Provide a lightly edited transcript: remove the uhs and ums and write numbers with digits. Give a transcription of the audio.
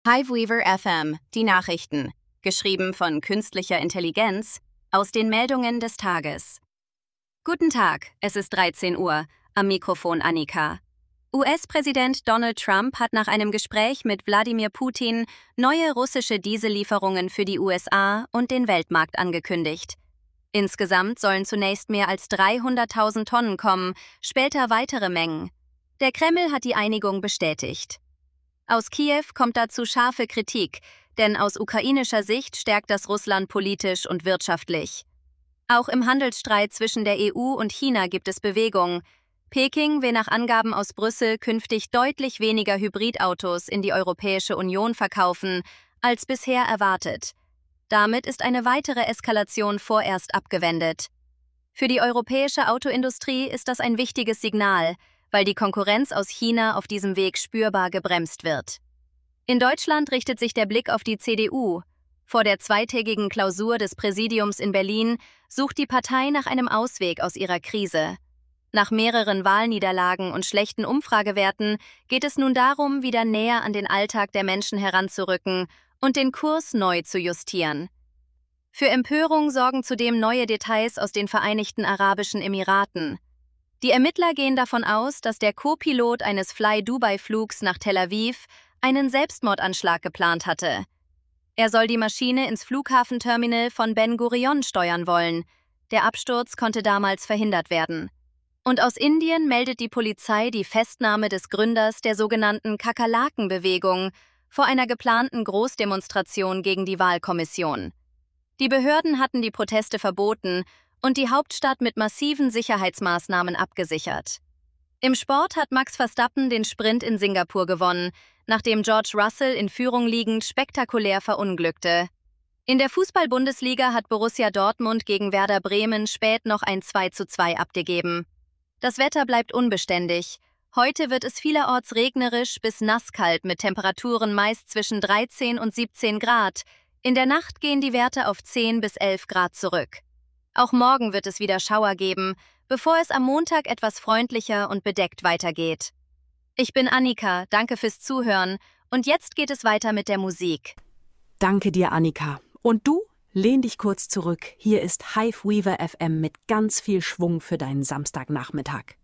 Hiveweaver FM, die Nachrichten, geschrieben von künstlicher Intelligenz, aus den Meldungen des Tages. Guten Tag, es ist 13 Uhr, am Mikrofon Annika. US-Präsident Donald Trump hat nach einem Gespräch mit Wladimir Putin neue russische Diesellieferungen für die USA und den Weltmarkt angekündigt. Insgesamt sollen zunächst mehr als 300.000 Tonnen kommen, später weitere Mengen. Der Kreml hat die Einigung bestätigt. Aus Kiew kommt dazu scharfe Kritik, denn aus ukrainischer Sicht stärkt das Russland politisch und wirtschaftlich. Auch im Handelsstreit zwischen der EU und China gibt es Bewegung. Peking will nach Angaben aus Brüssel künftig deutlich weniger Hybridautos in die Europäische Union verkaufen, als bisher erwartet. Damit ist eine weitere Eskalation vorerst abgewendet. Für die europäische Autoindustrie ist das ein wichtiges Signal, weil die Konkurrenz aus China auf diesem Weg spürbar gebremst wird. In Deutschland richtet sich der Blick auf die CDU. Vor der zweitägigen Klausur des Präsidiums in Berlin sucht die Partei nach einem Ausweg aus ihrer Krise. Nach mehreren Wahlniederlagen und schlechten Umfragewerten geht es nun darum, wieder näher an den Alltag der Menschen heranzurücken und den Kurs neu zu justieren. Für Empörung sorgen zudem neue Details aus den Vereinigten Arabischen Emiraten. Die Ermittler gehen davon aus, dass der Co-Pilot eines Fly-Dubai-Flugs nach Tel Aviv einen Selbstmordanschlag geplant hatte. Er soll die Maschine ins Flughafenterminal von Ben Gurion steuern wollen. Der Absturz konnte damals verhindert werden. Und aus Indien meldet die Polizei die Festnahme des Gründers der sogenannten Kakerlaken-Bewegung vor einer geplanten Großdemonstration gegen die Wahlkommission. Die Behörden hatten die Proteste verboten und die Hauptstadt mit massiven Sicherheitsmaßnahmen abgesichert. Im Sport hat Max Verstappen den Sprint in Singapur gewonnen, nachdem George Russell in Führung liegend spektakulär verunglückte. In der Fußball-Bundesliga hat Borussia Dortmund gegen Werder Bremen spät noch ein 2:2 abgegeben. Das Wetter bleibt unbeständig. Heute wird es vielerorts regnerisch bis nasskalt mit Temperaturen meist zwischen 13 und 17 Grad. In der Nacht gehen die Werte auf 10 bis 11 Grad zurück. Auch morgen wird es wieder Schauer geben, bevor es am Montag etwas freundlicher und bedeckt weitergeht. Ich bin Annika, danke fürs Zuhören und jetzt geht es weiter mit der Musik. Danke dir, Annika. Und du? Lehn dich kurz zurück. Hier ist Hiveweaver FM mit ganz viel Schwung für deinen Samstagnachmittag.